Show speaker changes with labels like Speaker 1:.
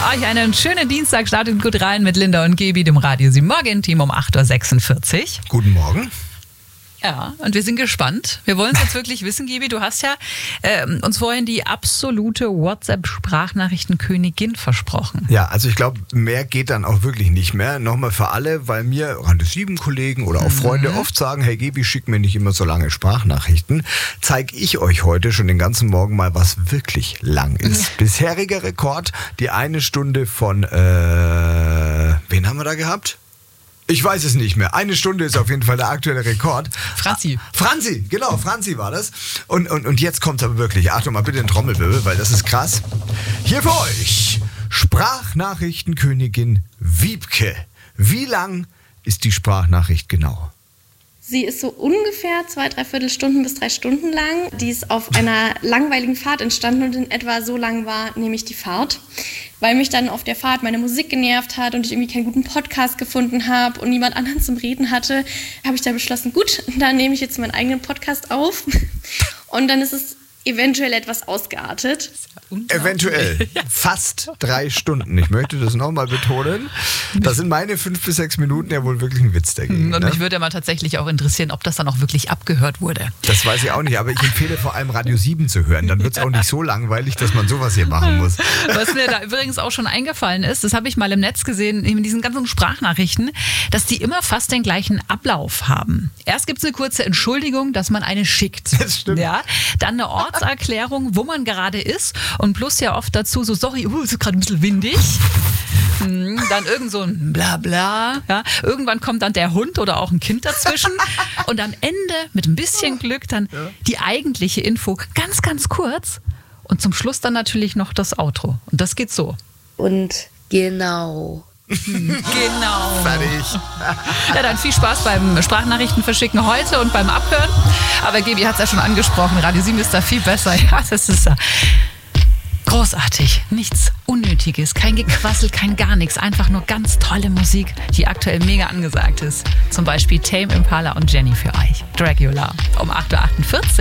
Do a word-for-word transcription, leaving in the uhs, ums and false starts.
Speaker 1: euch einen schönen Dienstag. Startet gut rein mit Linda und Gebi, dem Radio sieben Morgen-Team um acht Uhr sechsundvierzig.
Speaker 2: Guten Morgen.
Speaker 1: Ja, und wir sind gespannt. Wir wollen es jetzt wirklich wissen, Gebi. Du hast ja äh, uns vorhin die absolute WhatsApp-Sprachnachrichtenkönigin versprochen.
Speaker 2: Ja, also ich glaube, mehr geht dann auch wirklich nicht mehr. Nochmal für alle, weil mir Radio sieben Kollegen oder auch Freunde mhm. oft sagen, hey Gebi, schick mir nicht immer so lange Sprachnachrichten. Zeige ich euch heute schon den ganzen Morgen mal, was wirklich lang ist. Ja. Bisheriger Rekord, die eine Stunde von, äh, wen haben wir da gehabt? Ich weiß es nicht mehr. Eine Stunde ist auf jeden Fall der aktuelle Rekord.
Speaker 1: Franzi.
Speaker 2: Ah, Franzi, genau, Franzi war das. Und, und, und jetzt kommt es aber wirklich. Achtung mal bitte in Trommelwirbel, weil das ist krass. Hier für euch Sprachnachrichtenkönigin Wiebke. Wie lang ist die Sprachnachricht genau?
Speaker 3: Sie ist so ungefähr zwei, dreiviertel Stunden bis drei Stunden lang. Die ist auf einer langweiligen Fahrt entstanden und in etwa so lang war nämlich die Fahrt. Weil mich dann auf der Fahrt meine Musik genervt hat und ich irgendwie keinen guten Podcast gefunden habe und niemand anderen zum Reden hatte, habe ich da beschlossen, gut, dann nehme ich jetzt meinen eigenen Podcast auf. Und dann ist es eventuell etwas ausgeartet.
Speaker 2: Eventuell. Fast drei Stunden. Ich möchte das nochmal betonen. Da sind meine fünf bis sechs Minuten ja wohl wirklich ein Witz dagegen.
Speaker 1: Und
Speaker 2: ne?
Speaker 1: mich würde ja mal tatsächlich auch interessieren, ob das dann auch wirklich abgehört wurde.
Speaker 2: Das weiß ich auch nicht, aber ich empfehle vor allem Radio sieben zu hören. Dann wird es auch nicht so langweilig, dass man sowas hier machen muss.
Speaker 1: Was mir da übrigens auch schon eingefallen ist, das habe ich mal im Netz gesehen, in diesen ganzen Sprachnachrichten, dass die immer fast den gleichen Ablauf haben. Erst gibt es eine kurze Entschuldigung, dass man eine schickt. Das stimmt. Ja, dann eine Ortserklärung, wo man gerade ist. Und plus ja oft dazu so, sorry, uh, ist gerade ein bisschen windig. Hm, dann irgend so ein Blabla. Ja. Irgendwann kommt dann der Hund oder auch ein Kind dazwischen. Und am Ende, mit ein bisschen Glück, dann die eigentliche Info. Ganz, ganz kurz. Und zum Schluss dann natürlich noch das Outro. Und das geht so.
Speaker 4: Und genau.
Speaker 1: Genau.
Speaker 2: Fertig.
Speaker 1: Ja, dann viel Spaß beim Sprachnachrichten verschicken heute und beim Abhören. Aber Gebi hat es ja schon angesprochen, Radio sieben ist da viel besser. Ja, das ist ja großartig. Nichts Unnötiges, kein Gequassel, kein gar nichts. Einfach nur ganz tolle Musik, die aktuell mega angesagt ist. Zum Beispiel Tame Impala und Jenny für euch. Dracula um acht Uhr achtundvierzig.